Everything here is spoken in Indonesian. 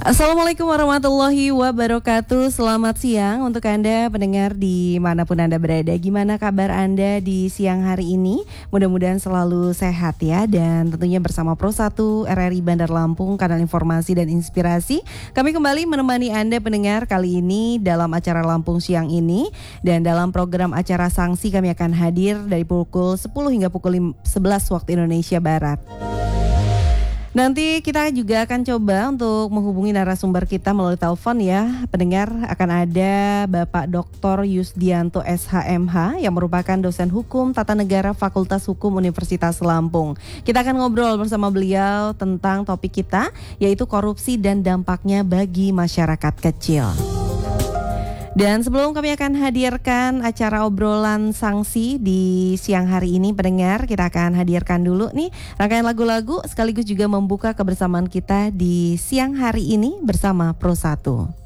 Assalamualaikum warahmatullahi wabarakatuh. Selamat siang untuk Anda pendengar dimanapun Anda berada. Gimana kabar Anda di siang hari ini? Mudah-mudahan selalu sehat ya. Dan tentunya bersama Pro 1 RRI Bandar Lampung, kanal informasi dan inspirasi, kami kembali menemani Anda pendengar kali ini dalam acara Lampung Siang ini. Dan dalam program acara Sanksi kami akan hadir dari pukul 10 hingga pukul 11 waktu Indonesia Barat. Nanti kita juga akan coba untuk menghubungi narasumber kita melalui telepon ya. Pendengar, akan ada Bapak Dr. Yusdianto SHMH yang merupakan dosen hukum tata negara Fakultas Hukum Universitas Lampung. Kita akan ngobrol bersama beliau tentang topik kita, yaitu korupsi dan dampaknya bagi masyarakat kecil. Dan sebelum kami akan hadirkan acara obrolan sanksi di siang hari ini, pendengar, kita akan hadirkan dulu nih rangkaian lagu-lagu sekaligus juga membuka kebersamaan kita di siang hari ini bersama Pro 1.